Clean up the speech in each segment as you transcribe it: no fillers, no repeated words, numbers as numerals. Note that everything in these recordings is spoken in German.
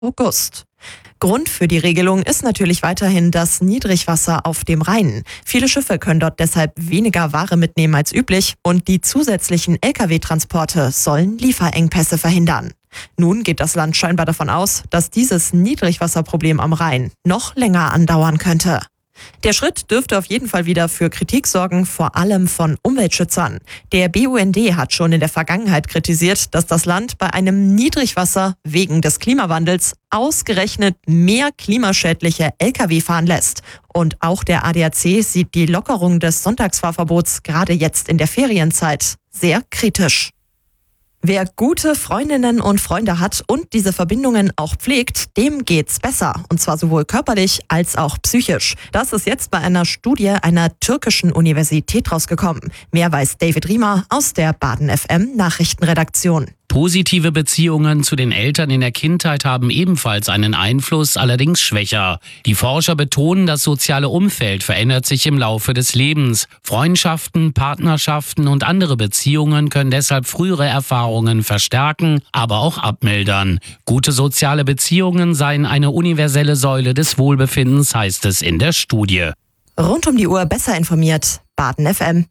August. Grund für die Regelung ist natürlich weiterhin das Niedrigwasser auf dem Rhein. Viele Schiffe können dort deshalb weniger Ware mitnehmen als üblich und die zusätzlichen Lkw-Transporte sollen Lieferengpässe verhindern. Nun geht das Land scheinbar davon aus, dass dieses Niedrigwasserproblem am Rhein noch länger andauern könnte. Der Schritt dürfte auf jeden Fall wieder für Kritik sorgen, vor allem von Umweltschützern. Der BUND hat schon in der Vergangenheit kritisiert, dass das Land bei einem Niedrigwasser wegen des Klimawandels ausgerechnet mehr klimaschädliche Lkw fahren lässt. Und auch der ADAC sieht die Lockerung des Sonntagsfahrverbots gerade jetzt in der Ferienzeit sehr kritisch. Wer gute Freundinnen und Freunde hat und diese Verbindungen auch pflegt, dem geht's besser. Und zwar sowohl körperlich als auch psychisch. Das ist jetzt bei einer Studie einer türkischen Universität rausgekommen. Mehr weiß David Riemer aus der Baden FM Nachrichtenredaktion. Positive Beziehungen zu den Eltern in der Kindheit haben ebenfalls einen Einfluss, allerdings schwächer. Die Forscher betonen, das soziale Umfeld verändert sich im Laufe des Lebens. Freundschaften, Partnerschaften und andere Beziehungen können deshalb frühere Erfahrungen verstärken, aber auch abmildern. Gute soziale Beziehungen seien eine universelle Säule des Wohlbefindens, heißt es in der Studie. Rund um die Uhr besser informiert, Baden FM.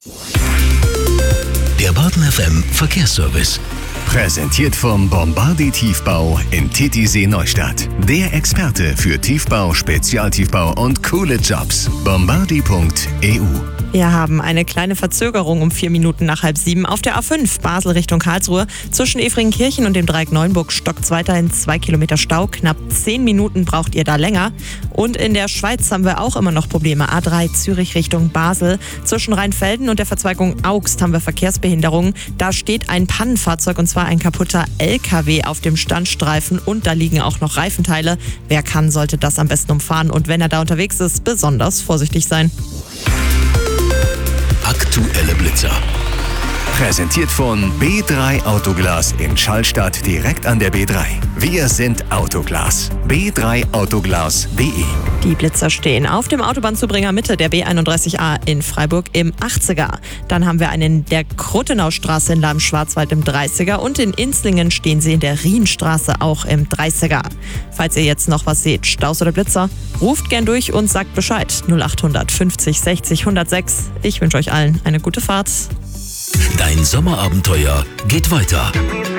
Der Baden FM Verkehrsservice. Präsentiert vom Bombardier Tiefbau in Titisee Neustadt. Der Experte für Tiefbau, Spezialtiefbau und coole Jobs. Bombardier.eu. Wir haben eine kleine Verzögerung um 4 Minuten nach 6:30 auf der A5 Basel Richtung Karlsruhe. Zwischen Efringkirchen und dem Dreieck Neuenburg stockt's weiterhin 2 Kilometer Stau. Knapp 10 Minuten braucht ihr da länger. Und in der Schweiz haben wir auch immer noch Probleme. A3 Zürich Richtung Basel. Zwischen Rheinfelden und der Verzweigung Augst haben wir Verkehrsbehinderungen. Da steht ein Pannenfahrzeug und zwar ein kaputter LKW auf dem Standstreifen und da liegen auch noch Reifenteile. Wer kann, sollte das am besten umfahren und wenn er da unterwegs ist, besonders vorsichtig sein. Aktuelle Blitzer. Präsentiert von B3 Autoglas in Schallstadt direkt an der B3. Wir sind Autoglas. b3autoglas.de. Die Blitzer stehen auf dem Autobahnzubringer Mitte der B31a in Freiburg im 80er. Dann haben wir einen in der Kruttenaustraße in Lahm-Schwarzwald im 30er und in Inzlingen stehen sie in der Rienstraße auch im 30er. Falls ihr jetzt noch was seht, Staus oder Blitzer, ruft gern durch und sagt Bescheid. 0800 50 60 106. Ich wünsche euch allen eine gute Fahrt. Dein Sommerabenteuer geht weiter.